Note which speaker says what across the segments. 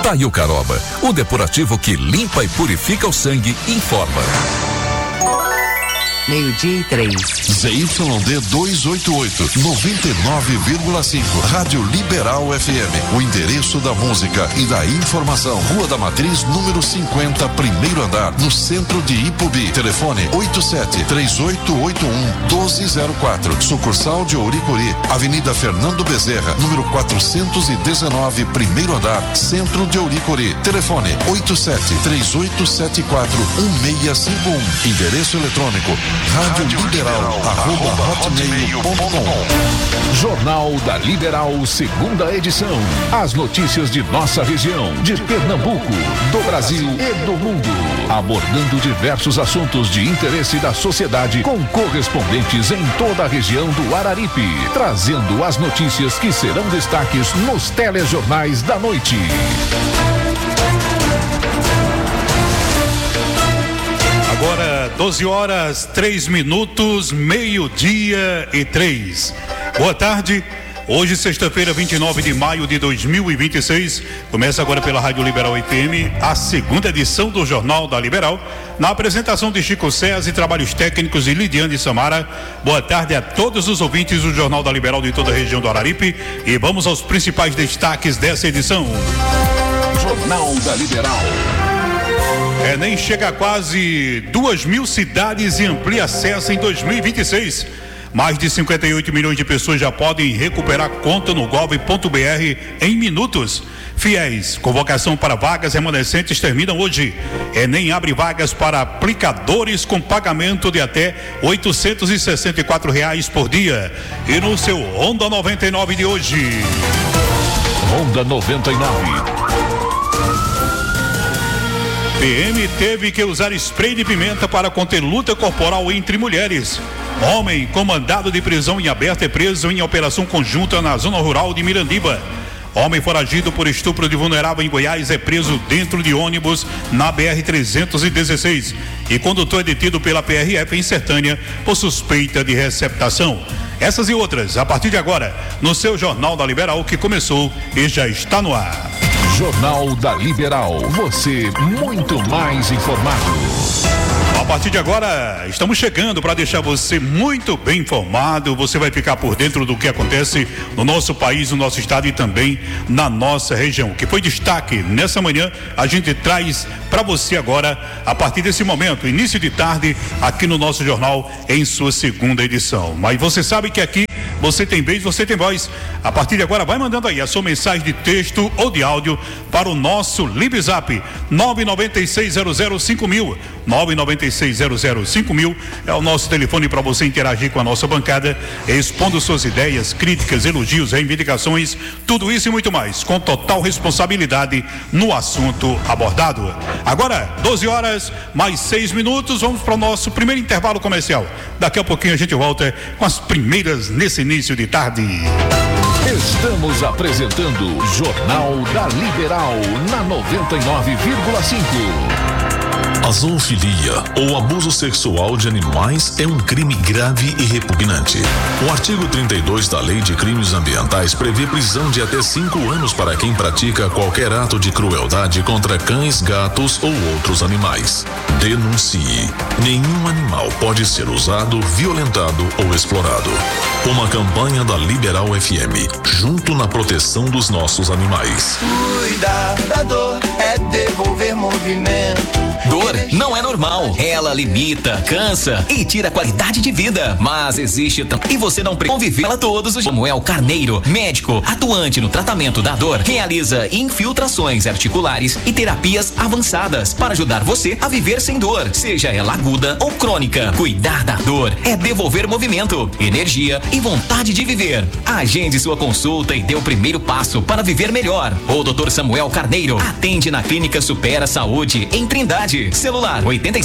Speaker 1: Daí o Caroba, o depurativo que limpa e purifica o sangue, informa.
Speaker 2: 12:03.
Speaker 3: ZYD 288, 99,5. Rádio Liberal FM. O endereço da música e da informação. Rua da Matriz, número 50, primeiro andar, no centro de Ipubi. Telefone 87-3881-1204. Sucursal de Ouricuri. Avenida Fernando Bezerra, número 419, primeiro andar, centro de Ouricuri. Telefone 87-3874-1651. Endereço eletrônico @hotmail.com.
Speaker 4: Jornal da Liberal, segunda edição. As notícias de nossa região, de Pernambuco, do Brasil e do mundo. Abordando diversos assuntos de interesse da sociedade com correspondentes em toda a região do Araripe. Trazendo as notícias que serão destaques nos telejornais da noite.
Speaker 5: Agora 12h03, 12:03. Boa tarde. Hoje, sexta-feira, 29 de maio de 2026. Começa agora pela Rádio Liberal FM, a segunda edição do Jornal da Liberal. Na apresentação de Chico César e trabalhos técnicos de Lidiane Samara. Boa tarde a todos os ouvintes do Jornal da Liberal de toda a região do Araripe. E vamos aos principais destaques dessa edição.
Speaker 4: Jornal da Liberal.
Speaker 5: Enem chega a quase 2.000 cidades e amplia acesso em 2026. Mais de 58 milhões de pessoas já podem recuperar conta no gov.br em minutos. Fiéis, convocação para vagas remanescentes terminam hoje. Enem abre vagas para aplicadores com pagamento de até R$864 por dia. E no seu Honda 99 de hoje.
Speaker 4: Honda 99.
Speaker 5: PM teve que usar spray de pimenta para conter luta corporal entre mulheres. Homem com mandado de prisão em aberto é preso em operação conjunta na zona rural de Mirandiba. Homem foragido por estupro de vulnerável em Goiás é preso dentro de ônibus na BR-316. E condutor é detido pela PRF em Sertânia por suspeita de receptação. Essas e outras, a partir de agora, no seu Jornal da Liberal, que começou e já está no ar.
Speaker 4: Jornal da Liberal, você muito mais informado.
Speaker 5: A partir de agora, estamos chegando para deixar você muito bem informado. Você vai ficar por dentro do que acontece no nosso país, no nosso estado e também na nossa região. Que foi destaque nessa manhã, a gente traz para você agora, a partir desse momento, início de tarde, aqui no nosso jornal, em sua segunda edição. Mas você sabe que aqui você tem vez, você tem voz. A partir de agora, vai mandando aí a sua mensagem de texto ou de áudio para o nosso LibZap 996005000. 996005000 é o nosso telefone para você interagir com a nossa bancada, expondo suas ideias, críticas, elogios, reivindicações, tudo isso e muito mais, com total responsabilidade no assunto abordado. Agora, 12h mais 6, vamos para o nosso primeiro intervalo comercial. Daqui a pouquinho a gente volta com as primeiras nesse início de tarde.
Speaker 4: Estamos apresentando Jornal da Liberal na 99,5.
Speaker 3: A zoofilia ou abuso sexual de animais é um crime grave e repugnante. O artigo 32 da Lei de Crimes Ambientais prevê prisão de até 5 anos para quem pratica qualquer ato de crueldade contra cães, gatos ou outros animais. Denuncie. Nenhum animal pode ser usado, violentado ou explorado. Uma campanha da Liberal FM, junto na proteção dos nossos animais.
Speaker 6: Cuidar da dor é devolver movimento.
Speaker 7: Dor não é normal. Ela limita, cansa e tira a qualidade de vida. Mas existe e você não precisa conviver ela todos os dias. Samuel Carneiro, médico atuante no tratamento da dor, realiza infiltrações articulares e terapias avançadas para ajudar você a viver sem dor, seja ela aguda ou crônica. Cuidar da dor é devolver movimento, energia e vontade de viver. Agende sua consulta e dê o primeiro passo para viver melhor. O Dr. Samuel Carneiro atende na Clínica Supera Saúde em Trindade. Celular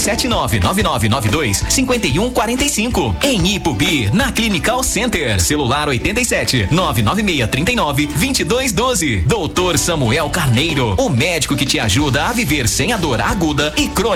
Speaker 7: 879-9992-5145. Em Ipubi, na Clinical Center. Celular 87-99639-2212. Doutor Samuel Carneiro, o médico que te ajuda a viver sem a dor aguda e crônica.